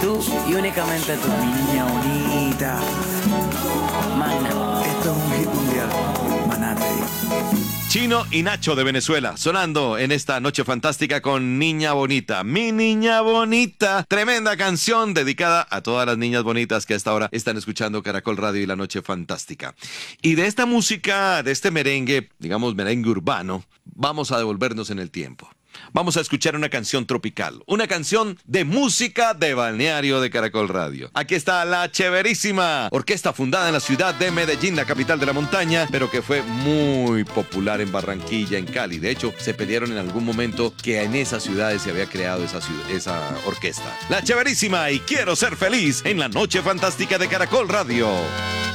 Tú y únicamente tú, mi niña bonita. Magna. Esto es un hit mundial. Maná, te digo. Chino y Nacho de Venezuela, sonando en esta noche fantástica con Niña Bonita. Mi niña bonita, tremenda canción dedicada a todas las niñas bonitas que a esta hora están escuchando Caracol Radio y la noche fantástica. Y de esta música, de este merengue, digamos merengue urbano, vamos a devolvernos en el tiempo. Vamos a escuchar una canción tropical, una canción de música de balneario de Caracol Radio. Aquí está la chéverísima orquesta fundada en la ciudad de Medellín, la capital de la montaña, pero que fue muy popular en Barranquilla, en Cali. De hecho, se pelearon en algún momento que en esas ciudades se había creado esa orquesta. La chéverísima y Quiero Ser Feliz en la noche fantástica de Caracol Radio.